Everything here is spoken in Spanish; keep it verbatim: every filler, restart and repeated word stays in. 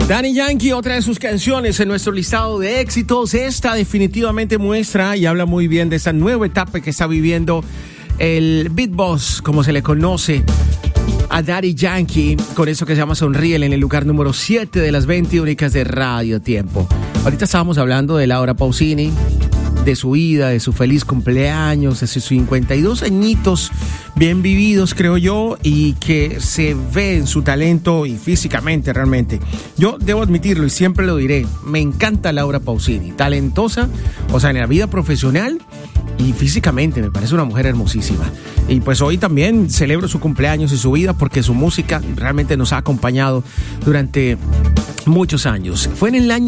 Daddy Yankee, otra de sus canciones en nuestro listado de éxitos. Esta definitivamente muestra y habla muy bien de esta nueva etapa que está viviendo el Beat Boss, como se le conoce a Daddy Yankee, con eso que se llama Sonríele, en el lugar número siete de las veinte únicas de Radio Tiempo. Ahorita estábamos hablando de Laura Pausini, de su vida, de su feliz cumpleaños, de sus cincuenta y dos añitos bien vividos, creo yo, y que se ve en su talento y físicamente realmente. Yo debo admitirlo y siempre lo diré, me encanta Laura Pausini, talentosa, o sea, en la vida profesional y físicamente me parece una mujer hermosísima. Y pues hoy también celebro su cumpleaños y su vida porque su música realmente nos ha acompañado durante muchos años. Fue en el año